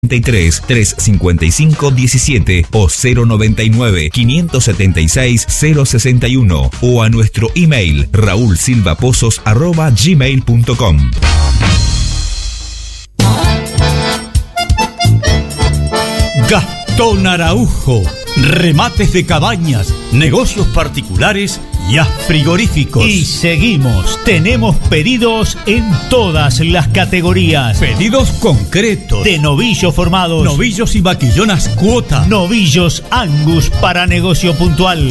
355-17 o 099-576-061 o a nuestro email raulsilvapozos@gmail.com. Gastón Araujo, remates de cabañas, negocios particulares y frigoríficos. Y seguimos, tenemos pedidos en todas las categorías. Pedidos concretos de novillos formados, novillos y vaquillonas cuota, novillos Angus para negocio puntual.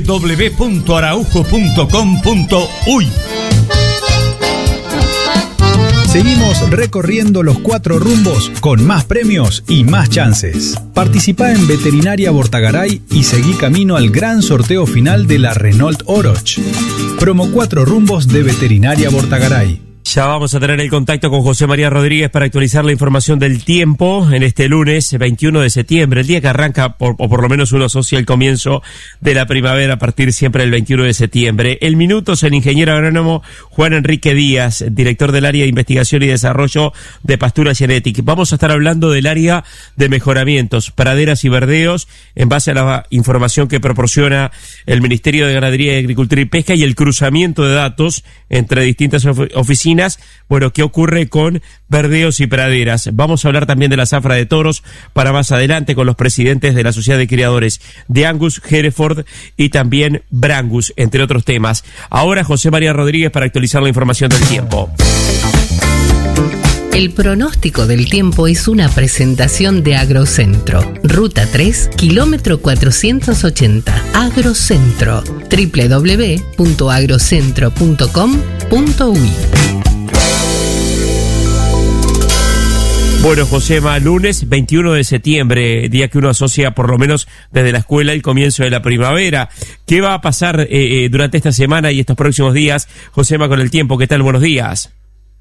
www.araujo.com.uy. Seguimos recorriendo los 4 rumbos con más premios y más chances. Participá en Veterinaria Bortagaray y seguí camino al gran sorteo final de la Renault Oroch. Promo 4 rumbos de Veterinaria Bortagaray. Ya vamos a tener el contacto con José María Rodríguez para actualizar la información del tiempo en este lunes 21 de septiembre, el día que arranca, o por lo menos uno asocia el comienzo de la primavera a partir siempre del 21 de septiembre. El minuto es el ingeniero agrónomo Juan Enrique Díaz, director del área de investigación y desarrollo de Pastura Genetic. Vamos a estar hablando del área de mejoramientos, praderas y verdeos, en base a la información que proporciona el Ministerio de Ganadería, Agricultura y Pesca y el cruzamiento de datos entre distintas oficinas. Bueno, ¿qué ocurre con verdeos y praderas? Vamos a hablar también de la zafra de toros para más adelante con los presidentes de la Sociedad de Criadores de Angus, Hereford y también Brangus, entre otros temas. Ahora José María Rodríguez para actualizar la información del tiempo. El pronóstico del tiempo es una presentación de Agrocentro. Ruta 3, kilómetro 480. Agrocentro. www.agrocentro.com.uy. Bueno, Josema, lunes 21 de septiembre, día que uno asocia por lo menos desde la escuela el comienzo de la primavera. ¿Qué va a pasar durante esta semana y estos próximos días, Josema, con el tiempo? ¿Qué tal? Buenos días.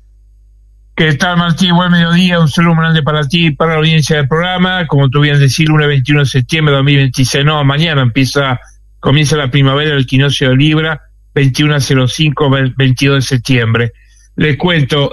¿Qué tal, Martín? Buen mediodía, un saludo grande para ti y para la audiencia del programa. Como tú bien decís, lunes 21 de septiembre de 2026, no, mañana comienza la primavera del equinoccio de Libra, 21:05, 22 de septiembre. Les cuento,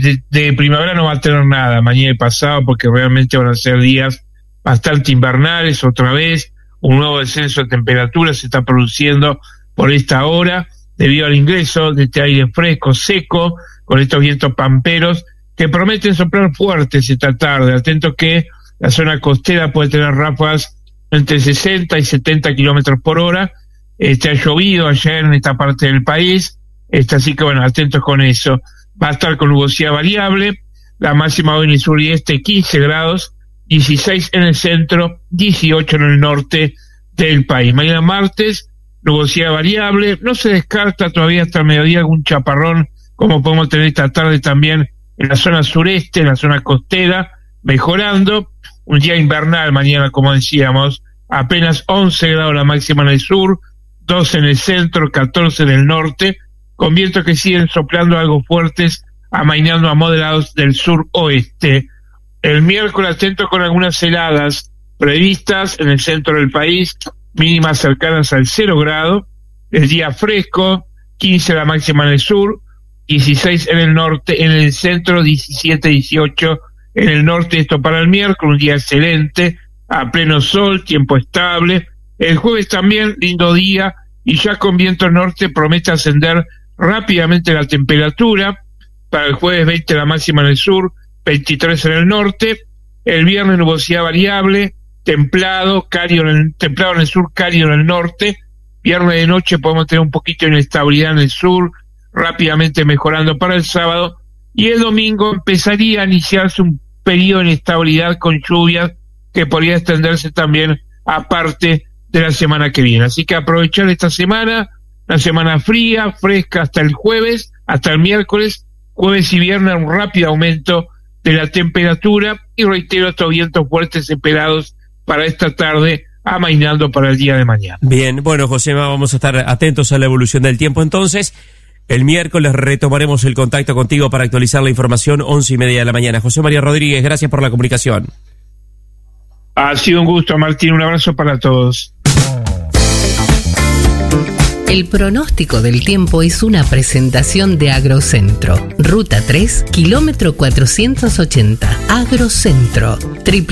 de primavera no va a tener nada mañana y pasado porque realmente van a ser días bastante invernales otra vez. Un nuevo descenso de temperatura se está produciendo por esta hora debido al ingreso de este aire fresco, seco, con estos vientos pamperos que prometen soplar fuertes esta tarde. Atento que la zona costera puede tener ráfagas entre 60 y 70 kilómetros por hora. Ha llovido ayer en esta parte del país. Así que bueno, atentos con eso. Va a estar con nubosidad variable, la máxima hoy en el sur y este 15 grados, 16 en el centro, 18 en el norte del país. Mañana martes, nubosidad variable, no se descarta todavía hasta el mediodía algún chaparrón, como podemos tener esta tarde también en la zona sureste, en la zona costera, mejorando. Un día invernal mañana, como decíamos, apenas 11 grados la máxima en el sur, 12 en el centro, 14 en el norte, con vientos que siguen soplando algo fuertes, amainando a moderados del sur-oeste. El miércoles atento con algunas heladas previstas en el centro del país, mínimas cercanas al 0 grado, el día fresco, 15 la máxima en el sur, 16 en el norte, en el centro 17, 18 en el norte, esto para el miércoles, un día excelente, a pleno sol, tiempo estable. El jueves también, lindo día, y ya con viento norte promete ascender rápidamente la temperatura. Para el jueves 20 la máxima en el sur, 23 en el norte. El viernes nubosidad variable, templado en el sur, cálido en el norte. Viernes de noche podemos tener un poquito de inestabilidad en el sur, rápidamente mejorando para el sábado. Y el domingo empezaría a iniciarse un periodo de inestabilidad con lluvias que podría extenderse también a parte de la semana que viene. Así que aprovechar esta semana, una semana fría, fresca hasta el jueves, hasta el miércoles, jueves y viernes, un rápido aumento de la temperatura y reitero estos vientos fuertes esperados para esta tarde, amainando para el día de mañana. Bien, bueno, José, vamos a estar atentos a la evolución del tiempo entonces. El miércoles retomaremos el contacto contigo para actualizar la información 11:30 de la mañana. José María Rodríguez, gracias por la comunicación. Ha sido un gusto, Martín, un abrazo para todos. El pronóstico del tiempo es una presentación de Agrocentro. Ruta 3, kilómetro 480. Agrocentro.